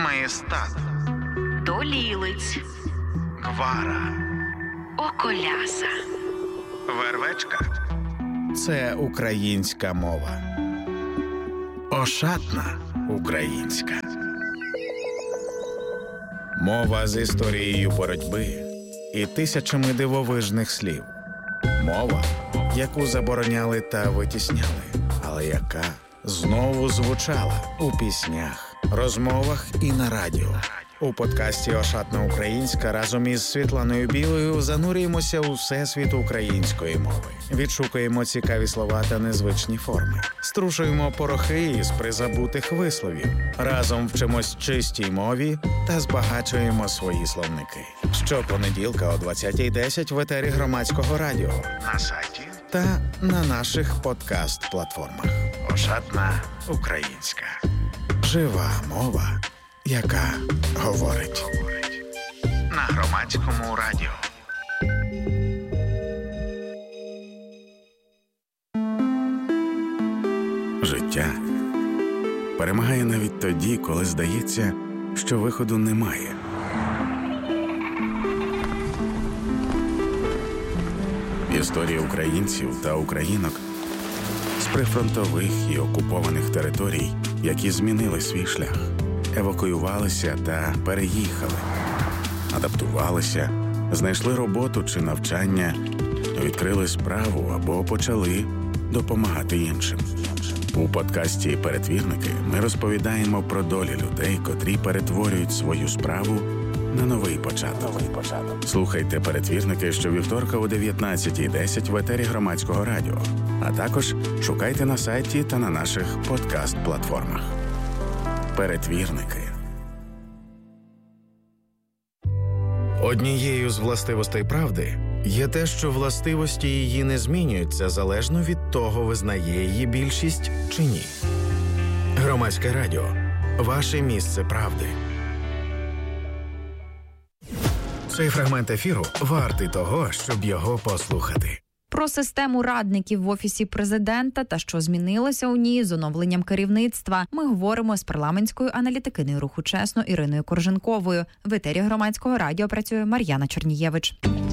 Маєстат, Долілиць, Гвара, Околяса, Вервечка – це українська мова. Ошатна українська. Мова з історією боротьби і тисячами дивовижних слів. Мова, яку забороняли та витісняли, але яка знову звучала у піснях, розмовах і на радіо. У подкасті «Ошатна українська» разом із Світланою Білою занурюємося у всесвіт української мови. Відшукуємо цікаві слова та незвичні форми. Струшуємо порохи із призабутих висловів. Разом вчимось чистій мові та збагачуємо свої словники. Щопонеділка о 20:10 в етері Громадського радіо, на сайті та на наших подкаст-платформах. «Ошатна українська». Жива мова, яка говорить. На Громадському радіо. Життя перемагає навіть тоді, коли здається, що виходу немає. Історії українців та українок з прифронтових і окупованих територій, які змінили свій шлях, евакуювалися та переїхали, адаптувалися, знайшли роботу чи навчання, відкрили справу або почали допомагати іншим. У подкасті «Перетвірники» ми розповідаємо про долі людей, котрі перетворюють свою справу на новий початок. Слухайте «Перетвірники» щовівторка о 19:10 в етері Громадського радіо, а також шукайте на сайті та на наших подкаст-платформах. Перетвірники. Однією з властивостей правди є те, що властивості її не змінюються залежно від того, визнає її більшість чи ні. Громадське радіо. Ваше місце правди. Цей фрагмент ефіру вартий того, щоб його послухати. Про систему радників в Офісі Президента та що змінилося у ній з оновленням керівництва ми говоримо з парламентською аналітикиною руху «Чесно» Іриною Корженковою. В етері Громадського радіо працює Мар'яна Чернієвич.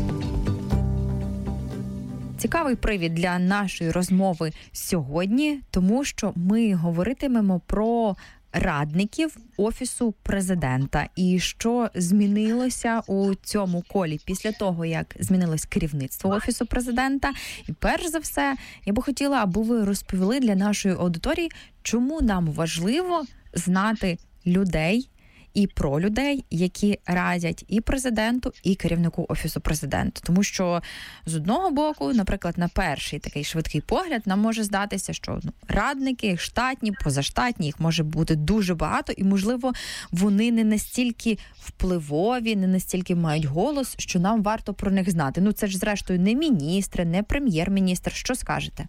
Цікавий привід для нашої розмови сьогодні, тому що ми говоритимемо про радників Офісу Президента і що змінилося у цьому колі після того, як змінилось керівництво Офісу Президента. І перш за все, я би хотіла, аби ви розповіли для нашої аудиторії, чому нам важливо знати людей і про людей, які радять і президенту, і керівнику Офісу Президента. Тому що, з одного боку, наприклад, на перший такий швидкий погляд, нам може здатися, що радники, штатні, позаштатні, їх може бути дуже багато, і, можливо, вони не настільки впливові, не настільки мають голос, що нам варто про них знати. Ну, це ж, зрештою, не міністри, не прем'єр-міністр. Що скажете?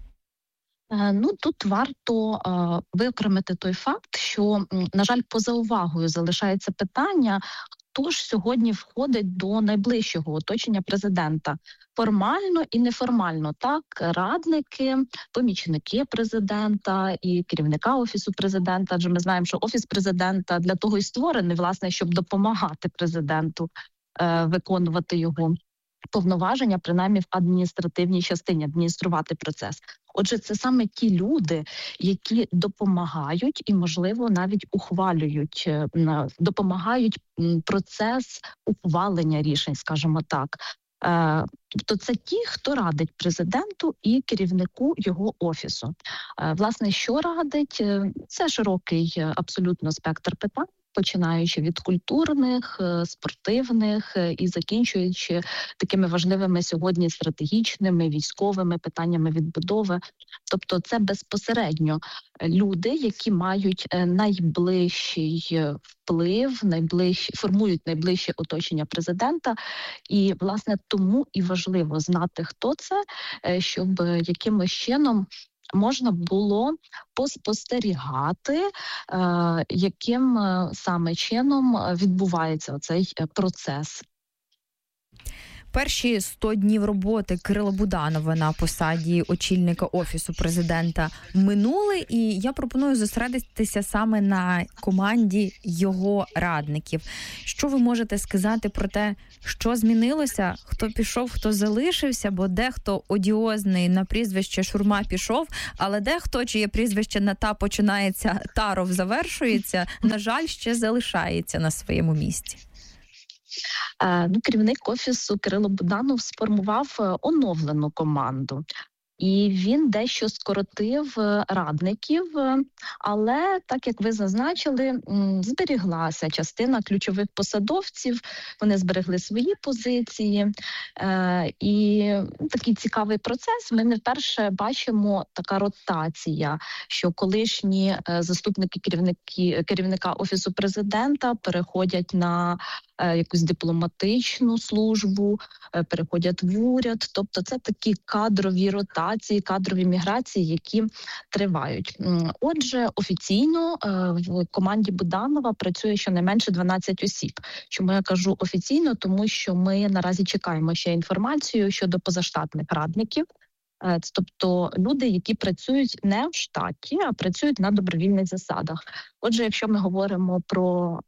Тут варто виокремити той факт, що, на жаль, поза увагою залишається питання, хто ж сьогодні входить до найближчого оточення президента. Формально і неформально, так, радники, помічники президента і керівника Офісу Президента, адже ми знаємо, що Офіс Президента для того і створений, власне, щоб допомагати президенту виконувати його повноваження, принаймні в адміністративній частині, адмініструвати процес. Отже, це саме ті люди, які допомагають і, можливо, навіть ухвалюють, допомагають процес ухвалення рішень, скажімо так. Тобто це ті, хто радить президенту і керівнику його офісу. Власне, що радить? Це широкий абсолютно спектр питань, починаючи від культурних, спортивних і закінчуючи такими важливими сьогодні стратегічними, військовими питаннями відбудови. Тобто це безпосередньо люди, які мають найближчий вплив, формують найближче оточення президента. І, власне, тому і важливо знати, хто це, щоб якимось чином можна було поспостерігати, яким саме чином відбувається цей процес. перші 100 днів роботи Кирила Буданова на посаді очільника Офісу Президента минули, і я пропоную зосередитися саме на команді його радників. Що ви можете сказати про те, що змінилося, хто пішов, хто залишився, бо дехто одіозний на прізвище Шурма пішов, але дехто, чиє прізвище на «та» починається, Таров завершується, на жаль, ще залишається на своєму місці. Керівник Офісу Кирило Буданов сформував оновлену команду. І він дещо скоротив радників, але, так як ви зазначили, зберіглася частина ключових посадовців, вони зберегли свої позиції. І такий цікавий процес. Ми не вперше бачимо така ротація, що колишні заступники керівника Офісу Президента переходять на якусь дипломатичну службу, переходять в уряд. Тобто це такі кадрові ротації, кадрові міграції, які тривають. Отже, офіційно в команді Буданова працює щонайменше 12 осіб. Чому я кажу офіційно? Тому що ми наразі чекаємо ще інформацію щодо позаштатних радників. Тобто люди, які працюють не в штаті, а працюють на добровільних засадах. Отже, якщо ми говоримо про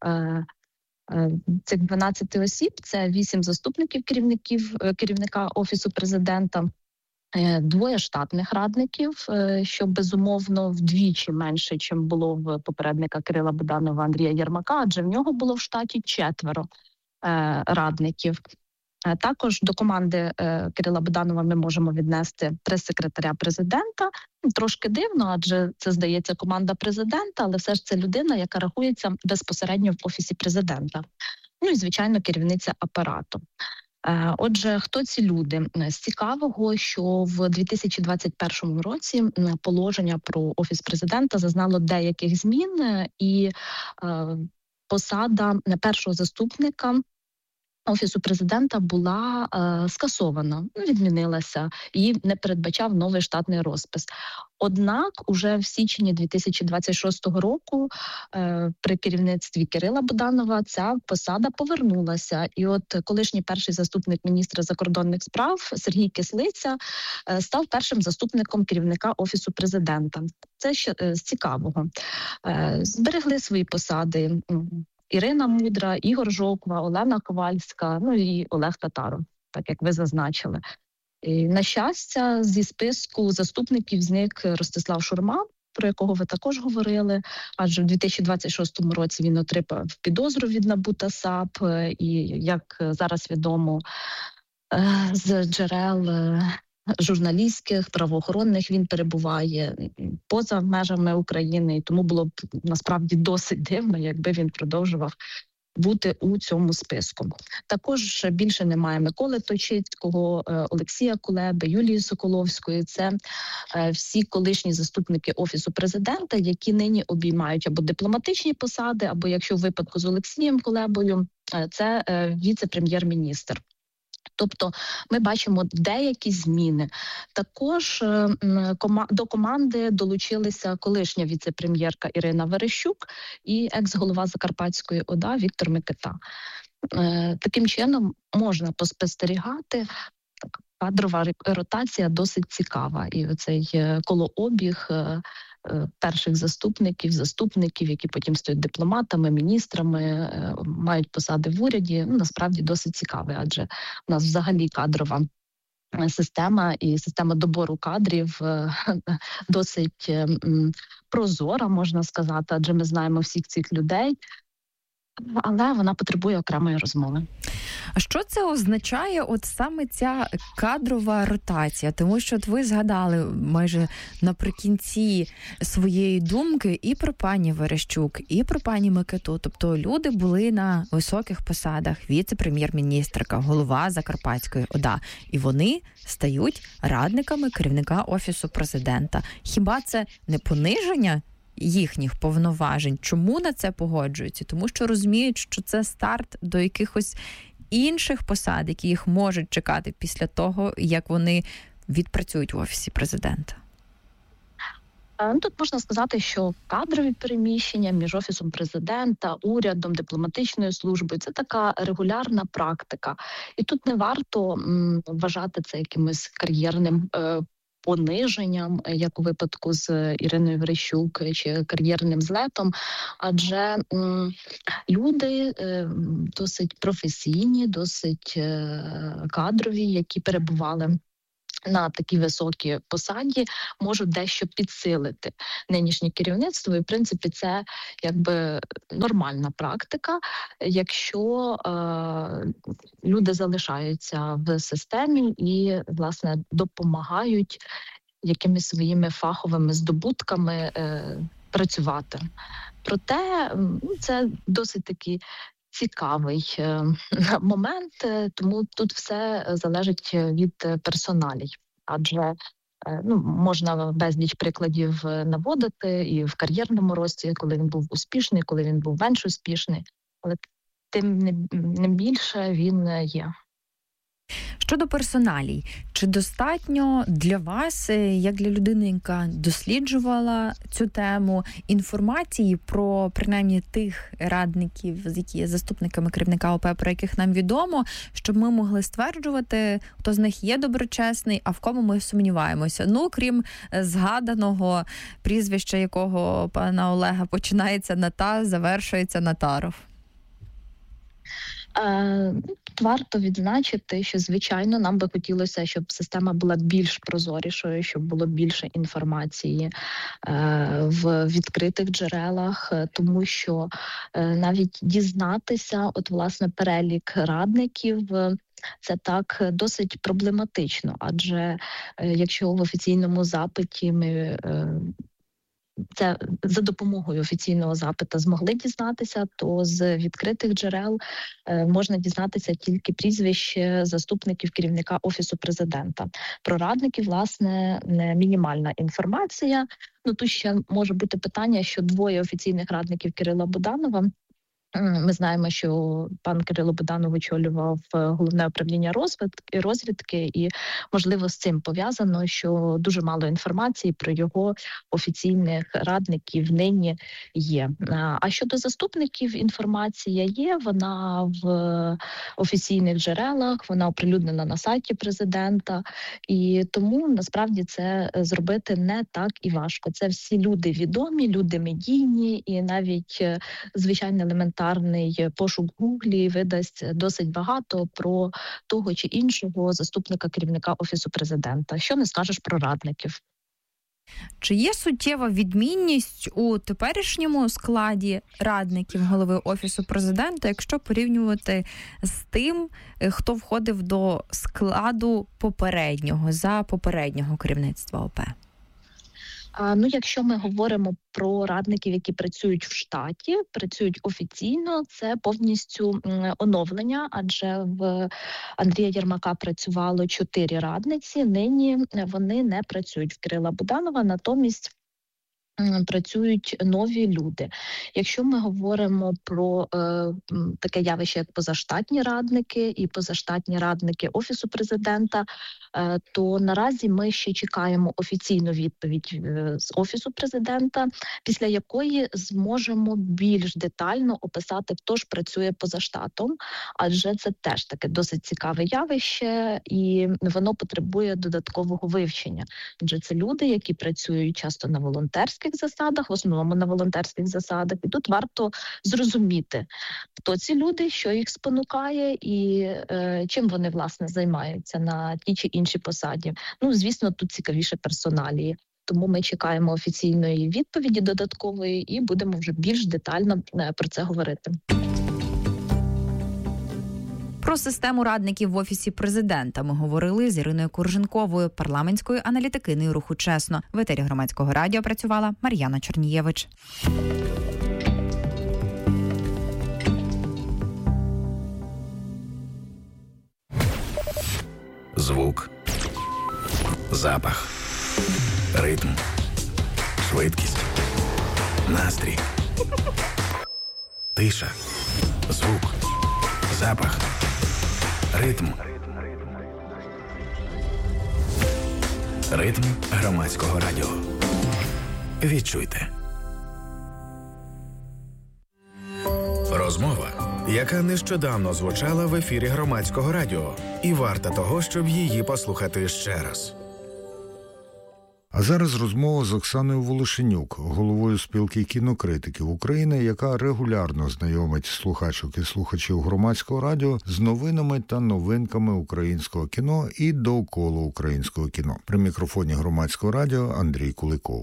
цих 12 осіб, це 8 заступників керівника Офісу Президента, 2 штатних радників, що безумовно вдвічі менше, чим було в попередника Кирила Буданова Андрія Єрмака, адже в нього було в штаті 4 радників. Також до команди Кирила Буданова ми можемо віднести прес-секретаря президента. Трошки дивно, адже це, здається, команда президента, але все ж це людина, яка рахується безпосередньо в Офісі Президента. Ну і, звичайно, керівниця апарату. Отже, хто ці люди? З цікавого, що в 2021 році положення про Офіс Президента зазнало деяких змін, і посада першого заступника Офісу Президента була скасована, відмінилася, її не передбачав новий штатний розпис. Однак уже в січні 2026 року при керівництві Кирила Буданова ця посада повернулася. І от колишній перший заступник міністра закордонних справ Сергій Кислиця став першим заступником керівника Офісу Президента. Це ще з цікавого. Зберегли свої посади Ірина Мудра, Ігор Жоква, Олена Ковальська, ну і Олег Татаров, так як ви зазначили. І, на щастя, зі списку заступників зник Ростислав Шурма, про якого ви також говорили, адже в 2026 році він отримав підозру від НАБУ та САП, і, як зараз відомо, з джерел журналістських, правоохоронних, він перебуває поза межами України, і тому було б насправді досить дивно, якби він продовжував бути у цьому списку. Також більше немає Миколи Точицького, Олексія Кулеби, Юлії Соколовської. Це всі колишні заступники Офісу Президента, які нині обіймають або дипломатичні посади, або, якщо в випадку з Олексієм Кулебою, це віце-прем'єр-міністр. Тобто ми бачимо деякі зміни. Також до команди долучилися колишня віце-прем'єрка Ірина Верещук і екс-голова Закарпатської ОДА Віктор Микита. Таким чином можна поспостерігати. Кадрова ротація досить цікава. І оцей колообіг перших заступників, які потім стають дипломатами, міністрами, мають посади в уряді, насправді досить цікавий, адже у нас взагалі кадрова система і система добору кадрів досить прозора, можна сказати, адже ми знаємо всіх цих людей, але вона потребує окремої розмови. А що це означає, от саме ця кадрова ротація? Тому що от ви згадали майже наприкінці своєї думки і про пані Верещук, і про пані Микиту. Тобто люди були на високих посадах, віце-прем'єр-міністрка, голова Закарпатської ОДА. І вони стають радниками керівника Офісу Президента. Хіба це не пониження їхніх повноважень? Чому на це погоджуються? Тому що розуміють, що це старт до якихось інших посад, які їх можуть чекати після того, як вони відпрацюють в Офісі Президента. Тут можна сказати, що кадрові переміщення між Офісом президента, урядом, дипломатичною службою – це така регулярна практика. І тут не варто вважати це якимось кар'єрним пониженням, як у випадку з Іриною Верещук, чи кар'єрним злетом, адже люди досить професійні, досить кадрові, які перебували на такій високій посаді, можуть дещо підсилити нинішнє керівництво. І, в принципі, це якби нормальна практика, якщо люди залишаються в системі і, власне, допомагають якимись своїми фаховими здобутками працювати. Проте це досить такий цікавий момент, тому тут все залежить від персоналій. Адже можна безліч прикладів наводити і в кар'єрному рості, коли він був успішний, коли він був менш успішний, але тим не більше він є. Щодо персоналій, чи достатньо для вас, як для людини, яка досліджувала цю тему, інформації про, принаймні, тих радників, які є заступниками керівника ОП, про яких нам відомо, щоб ми могли стверджувати, хто з них є доброчесний, а в кому ми сумніваємося? Крім згаданого прізвища, якого пана Олега починається на «та», завершується на «Таров». Варто відзначити, що, звичайно, нам би хотілося, щоб система була більш прозорішою, щоб було більше інформації в відкритих джерелах, тому що навіть дізнатися, власне, перелік радників, це так досить проблематично, адже якщо в офіційному запиті ми це за допомогою офіційного запиту змогли дізнатися, то з відкритих джерел можна дізнатися тільки прізвище заступників керівника Офісу президента. Про радників, власне, мінімальна інформація. Тут ще може бути питання, що 2 офіційних радників Кирила Буданова. Ми знаємо, що пан Кирило Буданов очолював головне управління розвідки, і, можливо, з цим пов'язано, що дуже мало інформації про його офіційних радників нині є. А щодо заступників, інформація є, вона в офіційних джерелах, вона оприлюднена на сайті президента, і тому, насправді, це зробити не так і важко. Це всі люди відомі, люди медійні, і навіть звичайно елементарний пошук в Гуглі видасть досить багато про того чи іншого заступника керівника Офісу президента. Що не скажеш про радників? Чи є суттєва відмінність у теперішньому складі радників голови Офісу президента, якщо порівнювати з тим, хто входив до складу за попереднього керівництва ОП? Якщо ми говоримо про радників, які працюють в штаті, працюють офіційно, це повністю оновлення, адже в Андрія Єрмака працювало 4 радниці, нині вони не працюють в Кирила Буданова, натомість працюють нові люди. Якщо ми говоримо про таке явище, як позаштатні радники і позаштатні радники Офісу президента, то наразі ми ще чекаємо офіційну відповідь з Офісу президента, після якої зможемо більш детально описати, хто ж працює поза штатом, адже це теж таке досить цікаве явище, і воно потребує додаткового вивчення. Адже це люди, які працюють часто на волонтерських засадах, в основному на волонтерських засадах, і тут варто зрозуміти, хто ці люди, що їх спонукає і чим вони, власне, займаються на тій чи іншій посаді. Звісно, тут цікавіше персоналії. Тому ми чекаємо офіційної відповіді додаткової і будемо вже більш детально про це говорити. Про систему радників в Офісі президента ми говорили з Іриною Курженковою, парламентською аналітикиною руху «Чесно». В етері Громадського радіо працювала Мар'яна Чорнієвич. Звук, запах, ритм, швидкість, настрій, тиша, звук, запах, ритм. Ритм Громадського радіо. Відчуйте. Розмова, яка нещодавно звучала в ефірі Громадського радіо, і варта того, щоб її послухати ще раз. А зараз розмова з Оксаною Волошенюк, головою спілки кінокритиків України, яка регулярно знайомить слухачок і слухачів Громадського радіо з новинами та новинками українського кіно і довкола українського кіно. При мікрофоні Громадського радіо Андрій Куликов.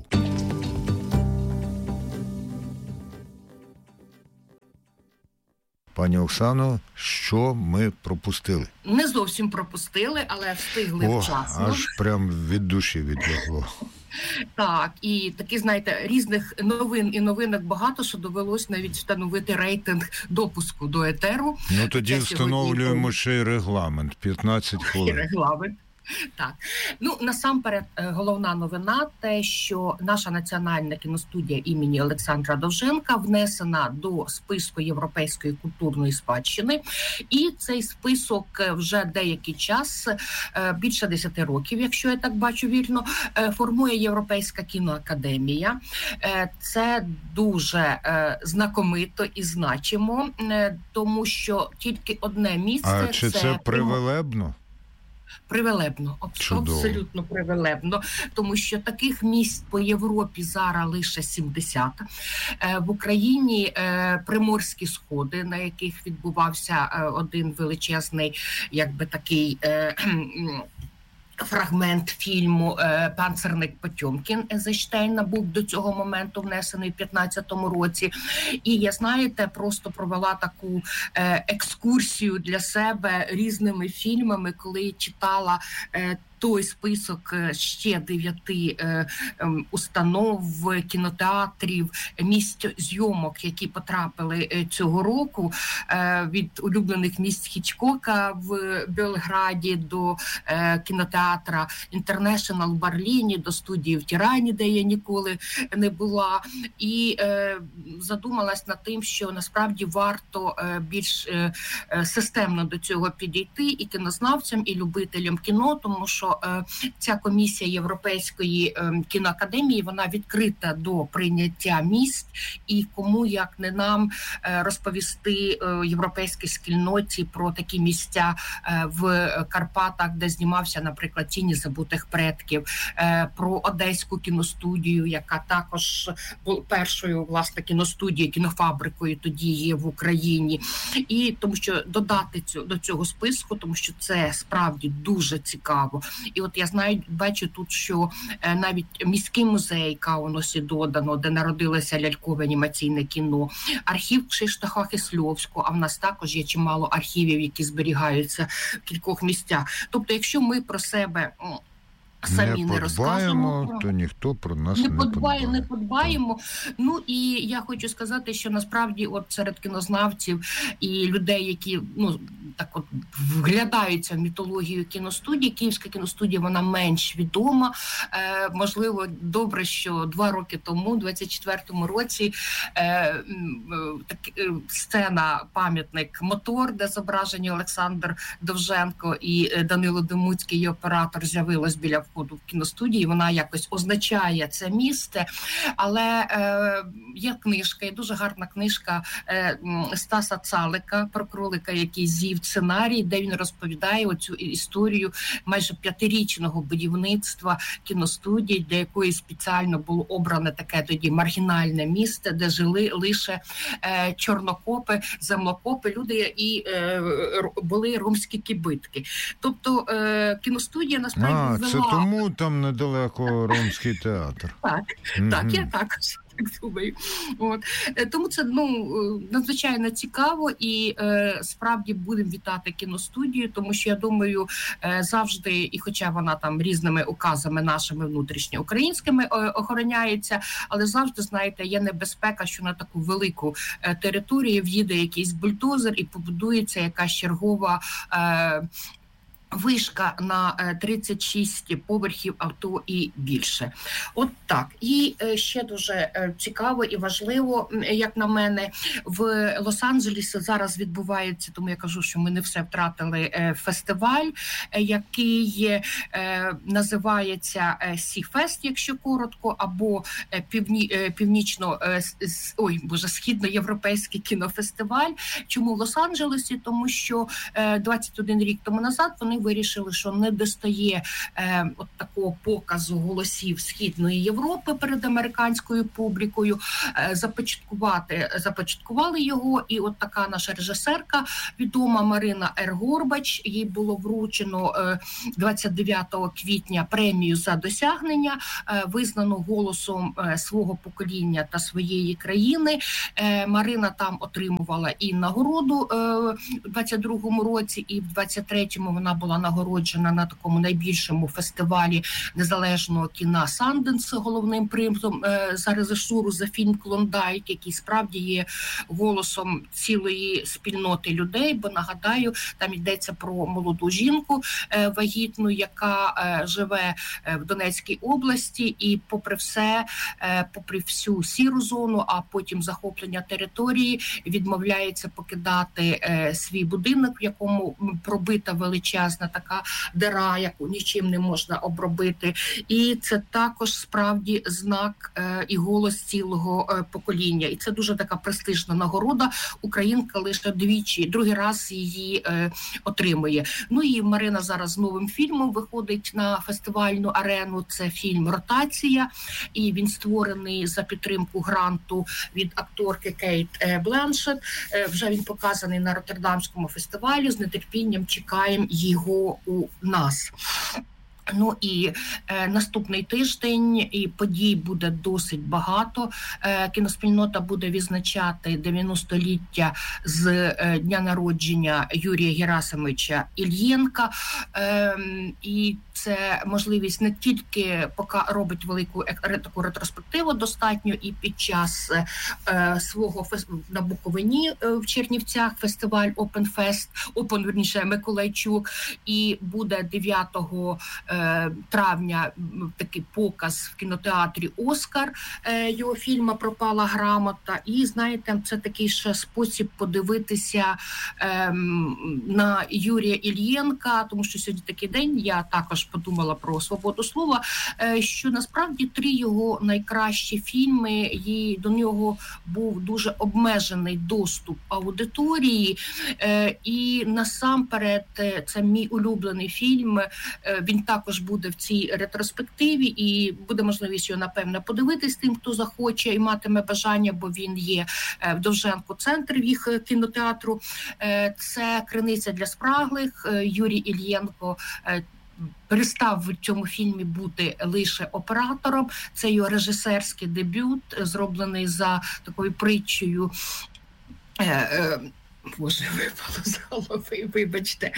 Пані Оксано, що ми пропустили? Не зовсім пропустили, але встигли вчасно. Аж прям від душі відлягло. Так, і такі, знаєте, різних новин і новинок багато, що довелось навіть встановити рейтинг допуску до етеру. Ну тоді встановлюємо ще й регламент, 15 хвилин. Регламент. Так, ну насамперед головна новина те, що наша національна кіностудія імені Олександра Довженка внесена до списку Європейської культурної спадщини, і цей список вже деякий час, більше 10 років, якщо я так бачу вірно, формує Європейська кіноакадемія. Це дуже знакомито і значимо, тому що тільки одне місце. А чи це привилебно? Привилебно, абсолютно привилебно, тому що таких місць по Європі зараз лише 70. В Україні Приморські сходи, на яких відбувався один величезний, якби такий фрагмент фільму «Панцерник Потьомкін» Ейзенштейна був до цього моменту внесений в 15-му році. І я, знаєте, просто провела таку екскурсію для себе різними фільмами, коли читала той список ще 9 установ, кінотеатрів, місць зйомок, які потрапили цього року, від улюблених місць Хічкока в Белграді до кінотеатра Інтернешнл в Берліні, до студії в Тірані, де я ніколи не була. І задумалась над тим, що насправді варто більш системно до цього підійти і кінознавцям, і любителям кіно, тому що ця комісія Європейської кіноакадемії, вона відкрита до прийняття місць, і кому, як не нам, розповісти європейській спільноті про такі місця в Карпатах, де знімався, наприклад, «Тіні забутих предків», про Одеську кіностудію, яка також була першою, власне, кіностудією, кінофабрикою тоді є в Україні. І тому що додати до цього списку, тому що це справді дуже цікаво. І от я бачу тут, що навіть міський музей Каунасі додано, де народилося лялькове анімаційне кіно, архів Кшиштофа Кисльовського, а в нас також є чимало архівів, які зберігаються в кількох місцях. Тобто, якщо ми про себе самі не розкажемо, то ніхто про нас не подбаємо. Ну і я хочу сказати, що насправді от серед кінознавців і людей, які так от вглядаються в мітологію кіностудії, Київська кіностудія, вона менш відома. Можливо, добре, що 2 роки тому, у 24-му році, сцена, пам'ятник «Мотор», де зображені Олександр Довженко і Данило Демуцький, її оператор, з'явилась біля входу в кіностудії, вона якось означає це місце, але є книжка, є дуже гарна книжка Стаса Цалика про кролика, який з'їв сценарій, де він розповідає оцю історію майже 5-річного будівництва кіностудії, для якої спеціально було обране таке тоді маргінальне місце, де жили лише чорнокопи, землокопи, люди і були ромські кібитки. Тобто кіностудія насправді вела... Тому там недалеко Ромський театр. Так, я також так думаю. От. Тому це надзвичайно цікаво і справді будемо вітати кіностудію, тому що я думаю, завжди, і хоча вона там різними указами нашими внутрішньоукраїнськими охороняється, але завжди, знаєте, є небезпека, що на таку велику територію в'їде якийсь бульдозер і побудується якась чергова вишка на 36 поверхів, а то і більше. От так. І ще дуже цікаво і важливо, як на мене, в Лос-Анджелесі зараз відбувається, тому я кажу, що ми не все втратили, фестиваль, який називається Сі-фест, якщо коротко, або східноєвропейський кінофестиваль. Чому в Лос-Анджелесі? Тому що 21 рік тому назад вони вирішили, що не достає от такого показу голосів Східної Європи перед американською публікою, започаткували його, і от така наша режисерка, відома Марина Р. Горбач, їй було вручено 29 квітня премію за досягнення, визнану голосом свого покоління та своєї країни. Марина там отримувала і нагороду у 22-му році, і в 23-му вона була нагороджена на такому найбільшому фестивалі незалежного кіна Санденс головним призом за режисуру за фільм «Клондайк», який справді є голосом цілої спільноти людей, бо, нагадаю, там йдеться про молоду жінку вагітну, яка живе в Донецькій області і попри все, попри всю сіру зону, а потім захоплення території, відмовляється покидати свій будинок, в якому пробита величезна така дира, яку нічим не можна обробити. І це також справді знак і голос цілого покоління. І це дуже така престижна нагорода. Українка лише другий раз її отримує. Ну і Марина зараз з новим фільмом виходить на фестивальну арену. Це фільм «Ротація», і він створений за підтримку гранту від акторки Кейт Бленшет. Вже він показаний на Роттердамському фестивалі. З нетерпінням чекаємо його у нас. Ну і наступний тиждень і подій буде досить багато. Кіноспільнота буде відзначати 90-ліття з дня народження Юрія Герасимовича Ільєнка. І це можливість не тільки робить велику таку ретроспективу достатньо і під час свого на Буковині в Чернівцях фестиваль Open Миколайчук, і буде 9 травня такий показ в кінотеатрі «Оскар» його фільму «Пропала грамота». І, знаєте, це такий ще спосіб подивитися на Юрія Ільєнка, тому що сьогодні такий день, я також подумала про свободу слова, що насправді 3 його найкращі фільми, і до нього був дуже обмежений доступ аудиторії. І насамперед, це мій улюблений фільм, він також буде в цій ретроспективі, і буде можливість його, напевно, подивитись тим, хто захоче і матиме бажання, бо він є в Довженко-центрі їх кінотеатру. Це «Криниця для спраглих». Юрій Ільєнко перестав в цьому фільмі бути лише оператором. Це його режисерський дебют, зроблений за такою притчею. Боже, випало з голови, вибачте,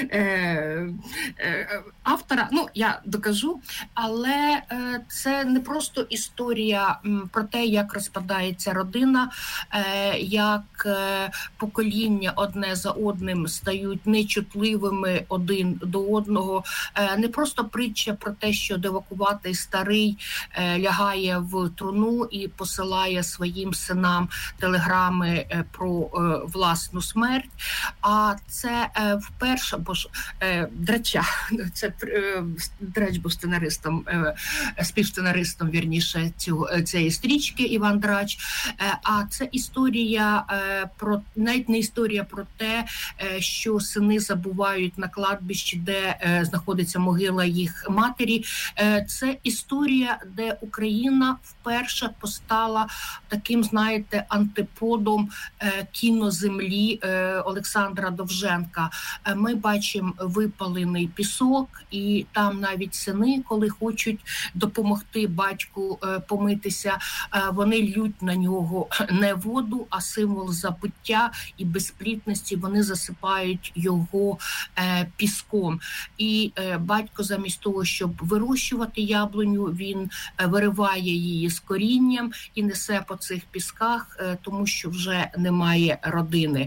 автора, я докажу, але це не просто історія про те, як розпадається родина, як покоління одне за одним стають нечутливими один до одного, не просто притча про те, що девакуватий старий лягає в труну і посилає своїм синам телеграми про власну смерть, а це вперше, бо ж Драча, це Драч був сценаристом, співсценаристом, вірніше, цієї стрічки, Іван Драч, а це історія про, навіть не історія про те, що сини забувають на кладбищі, де знаходиться могила їх матері, це історія, де Україна вперше постала таким, знаєте, антиподом кіноземлі Олександра Довженка. Ми бачимо випалений пісок, і там навіть сини, коли хочуть допомогти батьку помитися, вони льють на нього не воду, а символ забуття і безплідності, вони засипають його піском. І батько замість того, щоб вирощувати яблуню, він вириває її з корінням і несе по цих пісках, тому що вже немає родини.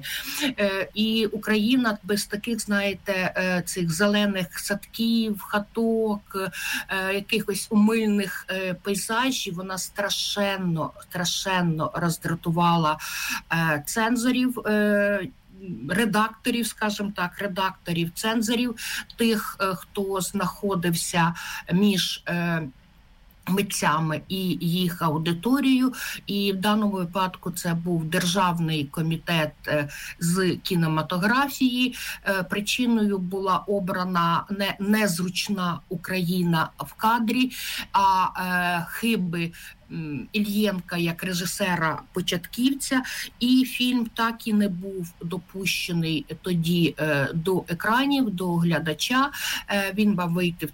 І Україна без таких, знаєте, цих зелених садків, хаток, якихось умильних пейзажів, вона страшенно роздратувала цензорів, редакторів, скажімо так, цензорів, тих, хто знаходився між митцями і їх аудиторією. І в даному випадку це був Державний комітет з кінематографії. Причиною була обрана не незручна Україна в кадрі, а хиби Ільєнка як режисера-початківця, і фільм так і не був допущений тоді до екранів, до глядача. Він мав вийти в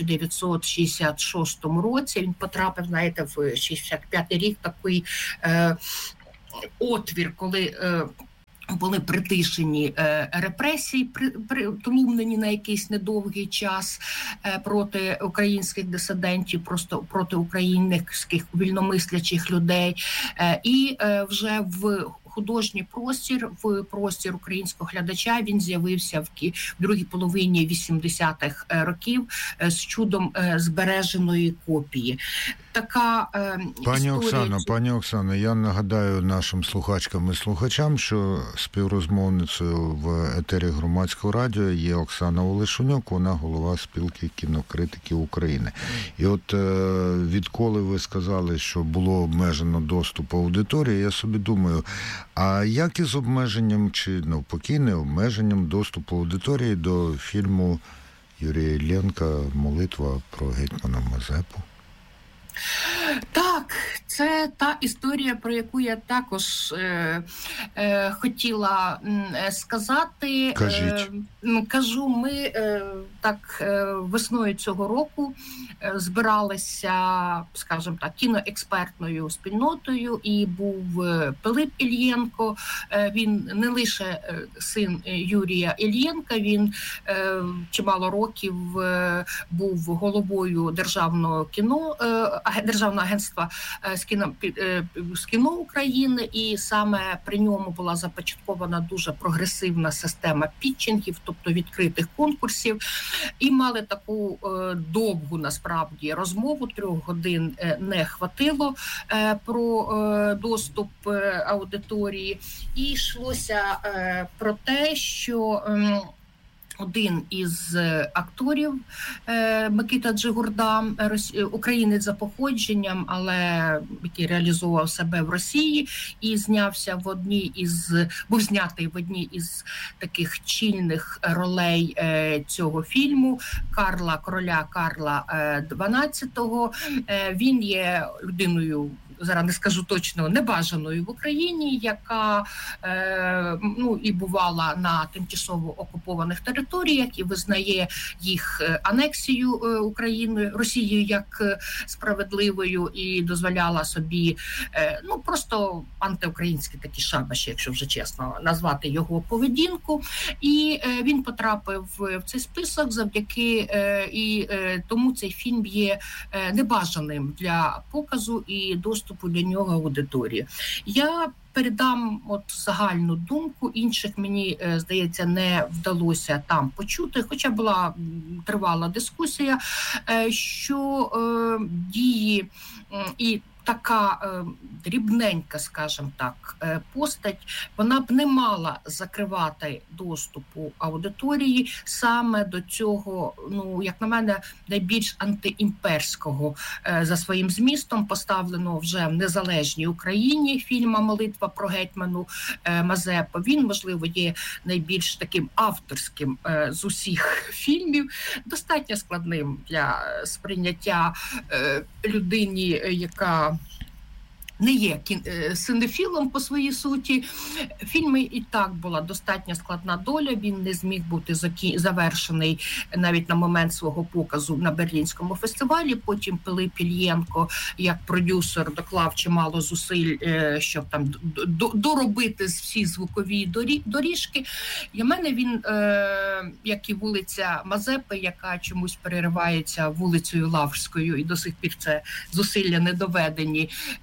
1966 році, він потрапив, знаєте, в 65-й рік, такий отвір, коли були притишені репресії, притлумлені на якийсь недовгий час проти українських дисидентів, просто проти українських вільномислячих людей. І вже в художній простір, в простір українського глядача він з'явився в другій половині 80-х років з чудом збереженої копії. Така Пані Оксано, я нагадаю нашим слухачкам і слухачам, що співрозмовницею в етері Громадського радіо є Оксана Волошенюк, вона голова спілки кінокритиків України. І от відколи ви сказали, що було обмежено доступ аудиторії, я собі думаю, а як із обмеженням, чи навпаки не обмеженням доступу аудиторії до фільму Юрія Іллєнка «Молитва про гетьмана Мазепу»? Так, це та історія, про яку я також хотіла сказати. Кажіть. Кажу, ми так весною цього року збиралися, скажімо так, кіноекспертною спільнотою, і був Пилип Ільєнко. Він не лише син Юрія Ільєнка, він чимало років був головою Державного агентства з кіно України, і саме при ньому була започаткована дуже прогресивна система пітчингів, тобто відкритих конкурсів, і мали таку довгу, насправді, розмову, 3 годин не хватило про доступ аудиторії, і йшлося про те, що один із акторів, Микита Джигурда, українець за походженням, але який реалізував себе в Росії і був знятий в одній із таких чільних ролей цього фільму короля Карла XII. Він є людиною, зараз не скажу точно, небажаною в Україні, яка і бувала на тимчасово окупованих територіях і визнає їх анексію України Росією як справедливою, і дозволяла собі просто антиукраїнські такі шабаші, якщо вже чесно назвати його поведінку. І він потрапив в цей список завдяки, і тому цей фільм є небажаним для показу і доступу для нього аудиторії. Я передам загальну думку, інших, мені здається, не вдалося там почути, хоча була тривала дискусія, що дії і така дрібненька, скажімо так, постать, вона б не мала закривати доступу аудиторії саме до цього, як на мене, найбільш антиімперського за своїм змістом поставленого вже в незалежній Україні фільма «Молитва про гетьману Мазепу». Він, можливо, є найбільш таким авторським з усіх фільмів, достатньо складним для сприйняття людині, яка не є синефілом по своїй суті. Фільму і так була достатньо складна доля, він не зміг бути завершений навіть на момент свого показу на Берлінському фестивалі. Потім Пилип Ільєнко, як продюсер, доклав чимало зусиль, щоб там доробити всі звукові доріжки. Для мене він, як і вулиця Мазепи, яка чомусь переривається вулицею Лаврською, і до сих пір це зусилля не доведені,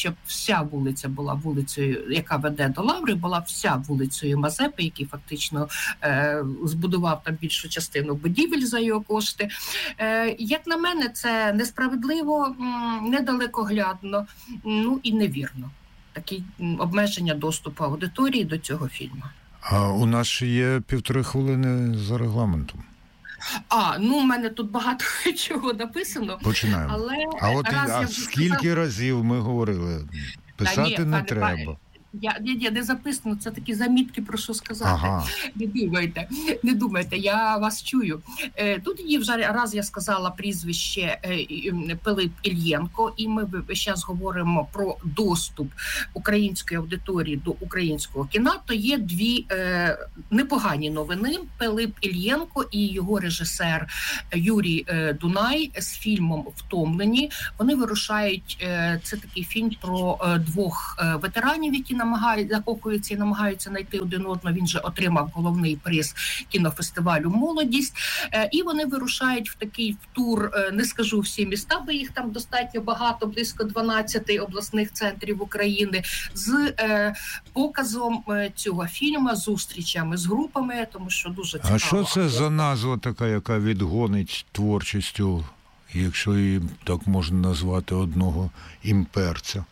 щоб вся вулиця була вулицею, яка веде до Лаври, була вся вулицею Мазепи, який фактично збудував там більшу частину будівель за його кошти. Як на мене, це несправедливо, недалекоглядно, ну і невірно. Такі обмеження доступу аудиторії до цього фільму. А у нас ще є 1,5 хвилини за регламентом. Ну, в мене тут багато чого написано. Починаємо. Але скільки разів ми говорили? Писати не треба. Я не записано, це такі замітки, про що сказати. Ага. Не думайте, я вас чую. Тут її вже раз я сказала прізвище Пилип Ільєнко, і ми зараз говоримо про доступ української аудиторії до українського кіна, то є дві непогані новини. Пилип Ільєнко і його режисер Юрій Дунай з фільмом «Втомлені». Вони вирушають, це такий фільм про двох ветеранів, які закохуються і намагаються знайти один одного. Він же отримав головний приз кінофестивалю «Молодість». І вони вирушають в такий тур, не скажу всі міста, бо їх там достатньо багато, близько 12 обласних центрів України, з показом цього фільму, зустрічами з групами, тому що дуже цікаво. А що це за назва така, яка відгонить творчістю, якщо її так можна назвати, одного імперця?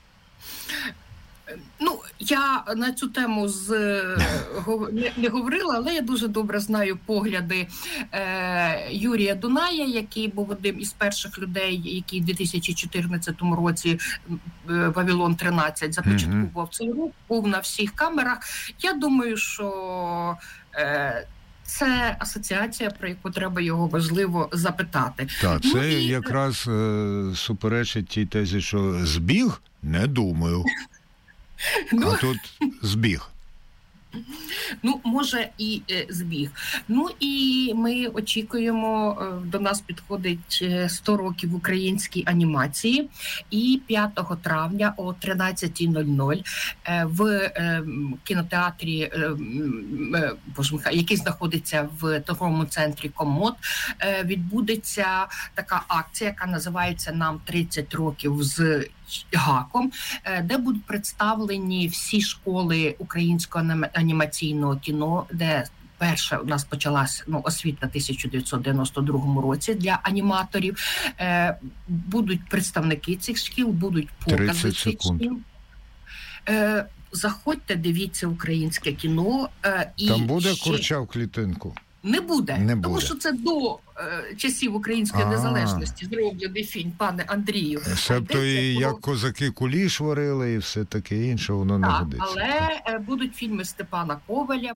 Ну, я на цю тему не говорила, але я дуже добре знаю погляди Юрія Дуная, який був одним із перших людей, який в 2014 році «Вавилон-13» започаткував цей рух, був на всіх камерах. Я думаю, що це асоціація, про яку треба його важливо запитати. Так, це якраз суперечить тій тезі, що збіг? Не думаю. А тут збіг. Ну, може і збіг. Ну і ми очікуємо, до нас підходить 100 років українській анімації. І 5 травня о 13:00 в кінотеатрі, який знаходиться в торговому центрі «Комод», відбудеться така акція, яка називається «Нам 30 років з гаком», де будуть представлені всі школи українського анімаційного кіно, де перша у нас почалась освіта в 1992 році для аніматорів. Будуть представники цих шкіл, будуть покази цих шкіл. Заходьте, дивіться українське кіно. Там буде «Курча в клітинку»? Не буде, тому що це до часів української незалежності зроблений фільм, пане Андрію. Себто і як козаки куліш варили і все таке інше, воно не годиться. Але будуть фільми Степана Коваля.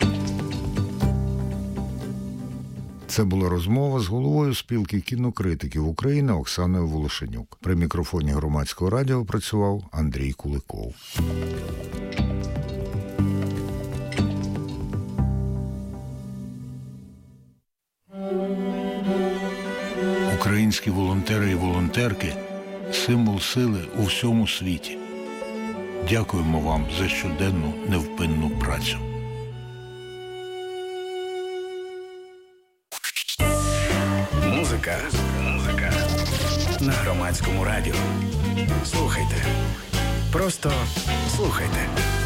Це була розмова з головою спілки кінокритиків України Оксаною Волошенюк. При мікрофоні Громадського радіо працював Андрій Куликов. Українські волонтери і волонтерки – символ сили у всьому світі. Дякуємо вам за щоденну невпинну працю. Музика на Громадському радіо. Слухайте. Просто слухайте.